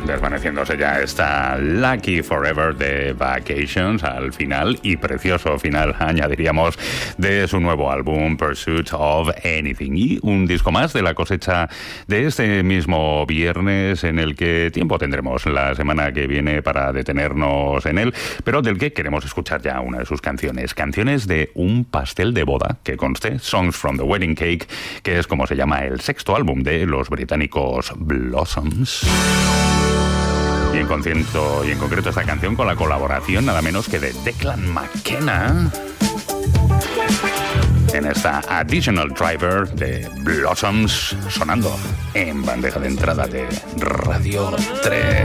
desvaneciéndose ya está Lucky Forever de Vacations al final, y precioso final, añadiríamos, de su nuevo álbum Pursuit of Anything. Y un disco más de la cosecha de este mismo viernes, en el que tiempo tendremos la semana que viene para detenernos en él, pero del que queremos escuchar ya una de sus canciones de un pastel de boda, que conste, Songs from the Wedding Cake, que es como se llama el sexto álbum de los británicos Blossoms. Y en concreto esta canción con la colaboración nada menos que de Declan McKenna en esta Additional Driver de Blossoms, sonando en bandeja de entrada de Radio 3.